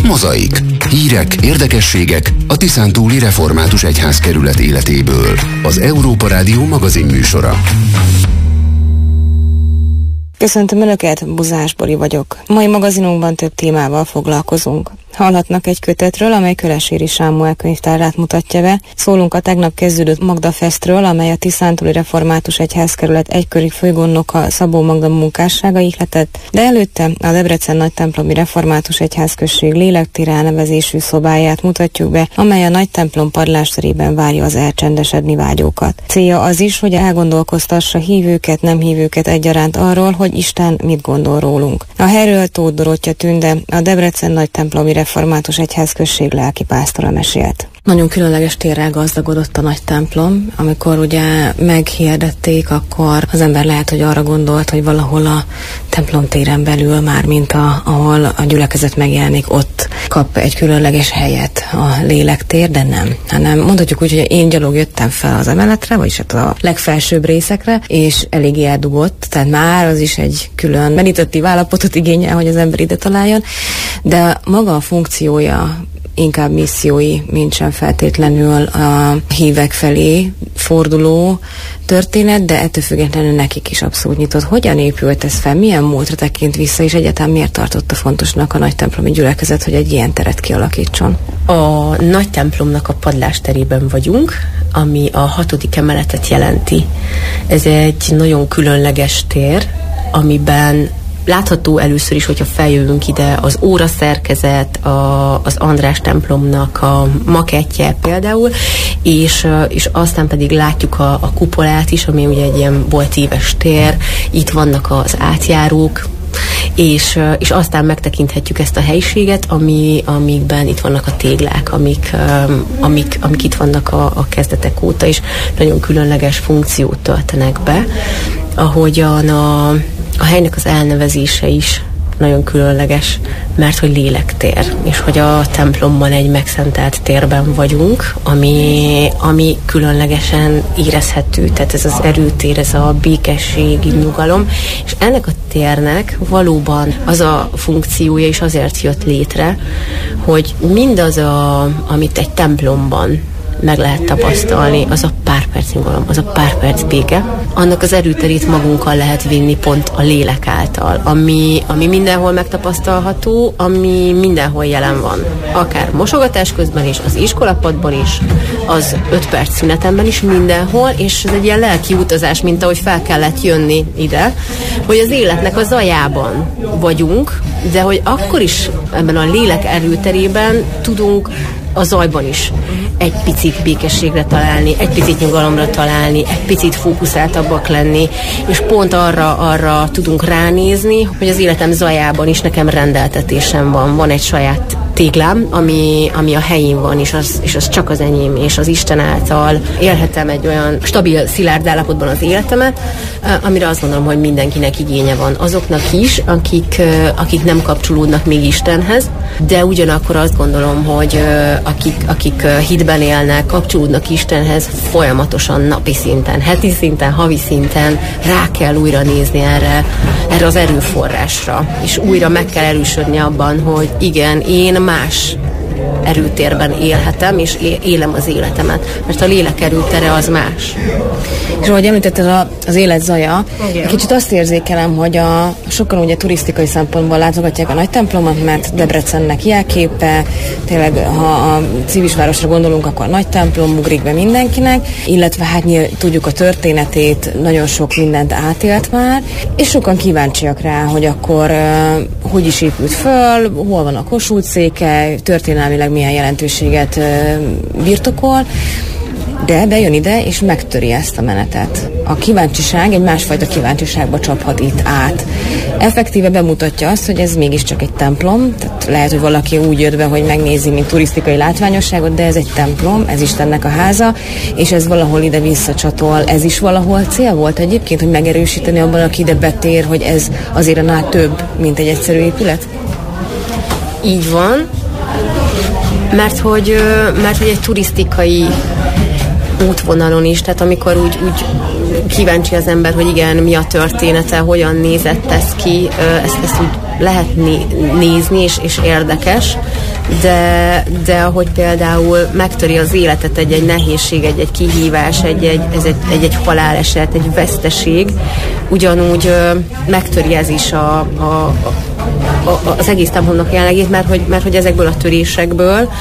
Mozaik. Hírek, érdekességek a Tiszántúli Református Egyházkerület életéből. Az Európa Rádió magazinműsora. Köszöntöm Önöket, Buzás Bori vagyok. Mai magazinunkban több témával foglalkozunk. Hallhatnak egy kötetről, amely Köleséri Sámuel könyvtárát mutatja be. Szólunk a tegnap kezdődött Magda Festről, amely a Tiszántúli Református Egyházkerület egykori főgondnoka Szabó Magda munkássága ihletett, de előtte a Debrecen Nagytemplomi Református Egyházközség lélektére elnevezésű szobáját mutatjuk be, amely a Nagytemplom padlásterében várja az elcsendesedni vágyókat. Célja az is, hogy elgondolkoztassa hívőket, nem hívőket egyaránt arról, hogy Isten mit gondol rólunk. A helyről Tóth Dorottya Tünde, a Debrecen Nagytemplomi Református Egyházközség lelkipásztora mesélt. Nagyon különleges térrel gazdagodott a nagy templom. Amikor ugye meghirdették, akkor az ember lehet, hogy arra gondolt, hogy valahol a templom téren belül, már mint ahol a gyülekezet megjelenik, ott kap egy különleges helyet a lélektér, de nem. Hanem mondhatjuk úgy, hogy én gyalog jöttem fel az emeletre, vagyis hát a legfelsőbb részekre, és eléggé eldugott, tehát már az is egy külön meditatív állapotot igényel, hogy az ember ide találjon, de maga a funkciója inkább missziói, mint sem feltétlenül a hívek felé forduló történet, de ettől függetlenül nekik is abszolút nyitott. Hogyan épült ez fel? Milyen múltra tekint vissza, és egyáltalán miért tartotta fontosnak a nagytemplomi gyülekezet, hogy egy ilyen teret kialakítson? A nagy templomnak a padlásterében vagyunk, ami a 6. emeletet jelenti. Ez egy nagyon különleges tér, amiben látható először is, hogyha feljövünk ide, az óraszerkezet, az András templomnak a makettje például, és aztán pedig látjuk a kupolát is, ami ugye egy ilyen boltíves tér, itt vannak az átjárók, és aztán megtekinthetjük ezt a helyiséget, amikben itt vannak a téglák, amik itt vannak a kezdetek óta, és nagyon különleges funkciót töltenek be, ahogyan a helynek az elnevezése is nagyon különleges, mert hogy lélektér, és hogy a templomban egy megszentelt térben vagyunk, ami különlegesen érezhető, tehát ez az erőtér, ez a békesség, nyugalom, és ennek a térnek valóban az a funkciója is azért jött létre, hogy mindaz, amit egy templomban meg lehet tapasztalni, az a pár perc nyugalom, az a pár perc béke, annak az erőterét magunkkal lehet vinni pont a lélek által, ami mindenhol megtapasztalható, ami mindenhol jelen van. Akár mosogatás közben is, az iskolapadban is, az 5 perc szünetemben is, mindenhol, és ez egy ilyen lelki utazás, mint ahogy fel kellett jönni ide, hogy az életnek a zajában vagyunk, de hogy akkor is ebben a lélek erőterében tudunk a zajban is egy picit békességre találni, egy picit nyugalomra találni, egy picit fókuszáltabbak lenni, és pont arra tudunk ránézni, hogy az életem zajában is nekem rendeltetésem van egy saját téglám, ami a helyén van, és az csak az enyém, és az Isten által élhetem egy olyan stabil, szilárd állapotban az életemet, amire azt gondolom, hogy mindenkinek igénye van. Azoknak is, akik nem kapcsolódnak még Istenhez, de ugyanakkor azt gondolom, hogy akik hitben élnek, kapcsolódnak Istenhez, folyamatosan napi szinten, heti szinten, havi szinten rá kell újra nézni erre az erőforrásra, és újra meg kell erősödni abban, hogy igen, én más erőtérben élhetem, és élem az életemet, mert a lélek erőtere az más. És ahogy említetted az élet zaja, kicsit azt érzékelem, hogy sokan ugye turisztikai szempontból látogatják a nagy templomot, mert Debrecennek jelképe, tényleg ha a civisvárosra gondolunk, akkor nagy templom ugrik be mindenkinek, illetve hát tudjuk a történetét, nagyon sok mindent átélt már, és sokan kíváncsiak rá, hogy akkor hogy is épült föl, hol van a Kossuth széke, történelmileg milyen jelentőséget birtokol, de bejön ide, és megtöri ezt a menetet. A kíváncsiság egy másfajta kíváncsiságba csaphat itt át. Effektíve bemutatja azt, hogy ez mégiscsak egy templom, tehát lehet, hogy valaki úgy jött be, hogy megnézi, mint turisztikai látványosságot, de ez egy templom, ez Istennek a háza, és ez valahol ide visszacsatol. Ez is valahol cél volt egyébként, hogy megerősíteni abban, aki ide betér, hogy ez azért annál több, mint egy egyszerű épület? Így van, mert hogy egy turisztikai útvonalon is, tehát amikor úgy kíváncsi az ember, hogy igen, mi a története, hogyan nézett ez ki, ezt úgy lehet nézni, és érdekes, de ahogy például megtöri az életet egy nehézség, egy kihívás, egy haláleset, egy veszteség, ugyanúgy megtöri ez is az egész templomnak jelenlegét, mert hogy ezekből a törésekből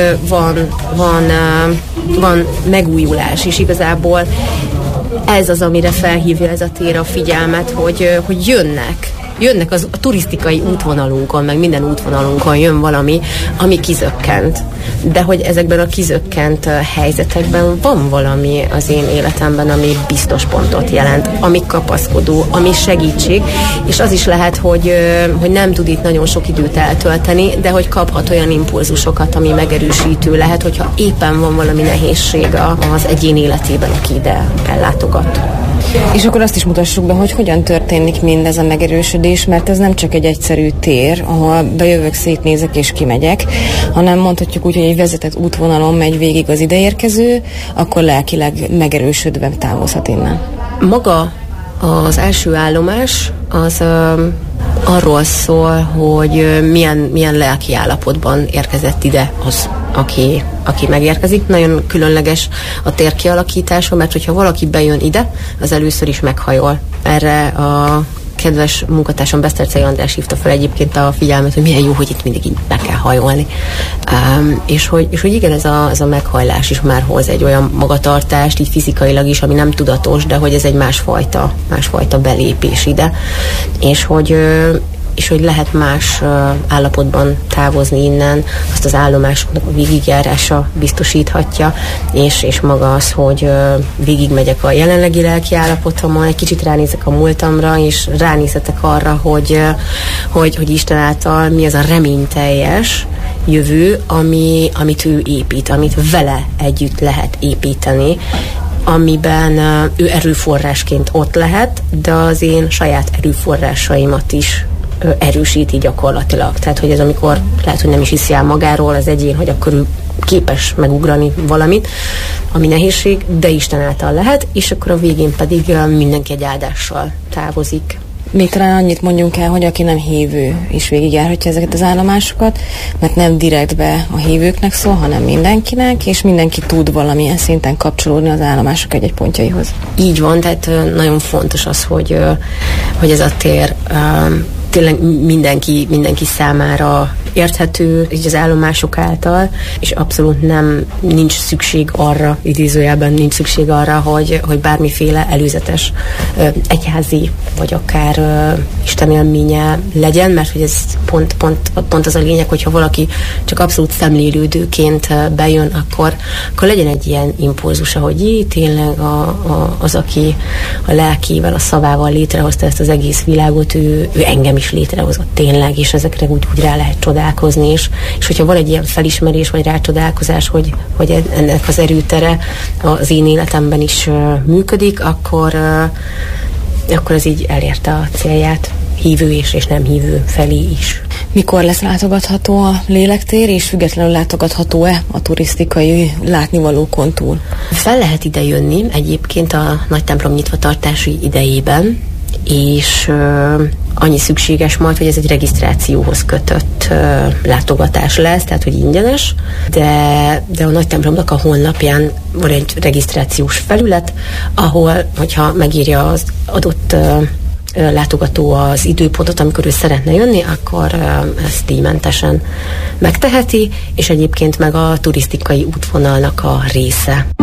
van megújulás, és igazából ez az, amire felhívja ez a tér a figyelmet, hogy jönnek a turisztikai útvonalunkon, meg minden útvonalunkon jön valami, ami kizökkent. De hogy ezekben a kizökkent helyzetekben van valami az én életemben, ami biztos pontot jelent, ami kapaszkodó, ami segítség, és az is lehet, hogy nem tud itt nagyon sok időt eltölteni, de hogy kaphat olyan impulzusokat, ami megerősítő lehet, hogyha éppen van valami nehézség az egyén életében, aki ide ellátogat. És akkor azt is mutassuk be, hogy hogyan történik mindez a megerősödés, mert ez nem csak egy egyszerű tér, ahol bejövök, szétnézek és kimegyek, hanem mondhatjuk úgy, hogy egy vezetett útvonalon megy végig az ideérkező, akkor lelkileg megerősödve távozhat innen. Maga az első állomás az arról szól, hogy milyen lelki állapotban érkezett ide az, aki megérkezik. Nagyon különleges a tér kialakítása, mert hogyha valaki bejön ide, az először is meghajol. Erre a kedves munkatársam Besztercei András hívta fel egyébként a figyelmet, hogy milyen jó, hogy itt mindig így meg kell hajolni. És hogy igen, ez a meghajlás is már hoz egy olyan magatartást, így fizikailag is, ami nem tudatos, de hogy ez egy másfajta belépés ide. És hogy lehet más állapotban távozni innen, azt az állomásoknak a végigjárása biztosíthatja, és maga az, hogy végigmegyek a jelenlegi lelki állapotomon, egy kicsit ránézek a múltamra, és ránézhetek arra, hogy Isten által mi az a reményteljes jövő, amit ő épít, amit vele együtt lehet építeni, amiben ő erőforrásként ott lehet, de az én saját erőforrásaimat is erősíti gyakorlatilag. Tehát, hogy ez amikor lehet, hogy nem is hiszi el magáról az egyén, hogy akkor ő képes megugrani valamit, ami nehézség, de Isten által lehet, és akkor a végén pedig mindenki egy áldással távozik. Még talán annyit mondjunk el, hogy aki nem hívő is végigjárhatja ezeket az állomásokat, mert nem direktbe a hívőknek szól, hanem mindenkinek, és mindenki tud valamilyen szinten kapcsolódni az állomások egy-egy pontjaihoz. Így van, tehát nagyon fontos az, hogy ez a tér tényleg mindenki számára érthető, így az állomások által, és abszolút nincs szükség arra, idézőjelben nincs szükség arra, hogy bármiféle előzetes egyházi, vagy akár istenélménye legyen, mert hogy ez pont az a lényeg, hogyha valaki csak abszolút szemlélődőként bejön, akkor legyen egy ilyen impulzusa, hogy tényleg az, aki a lelkével, a szavával létrehozta ezt az egész világot, ő engem is létrehozott tényleg, és ezekre úgy rá lehet csodálkozni, és hogyha van egy ilyen felismerés, vagy rácsodálkozás, hogy ennek az erőtere az én életemben is működik, akkor ez így elérte a célját, hívő és nem hívő felé is. Mikor lesz látogatható a lélektér, és függetlenül látogatható-e a turisztikai látnivalókon túl? Fel lehet ide jönni egyébként a nagy templom nyitvatartási idejében, és annyi szükséges majd, hogy ez egy regisztrációhoz kötött látogatás lesz, tehát hogy ingyenes, de a nagy templomnak a honlapján van egy regisztrációs felület, ahol, hogyha megírja az adott látogató az időpontot, amikor ő szeretne jönni, akkor ezt díjmentesen megteheti, és egyébként meg a turisztikai útvonalnak a része.